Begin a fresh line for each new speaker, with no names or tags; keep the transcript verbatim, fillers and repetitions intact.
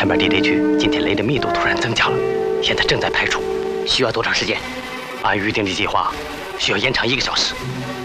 前面地雷区今天雷的密度突然增加了，现在正在排除。需要多长时间？按预定的计划，需要延长一个小时。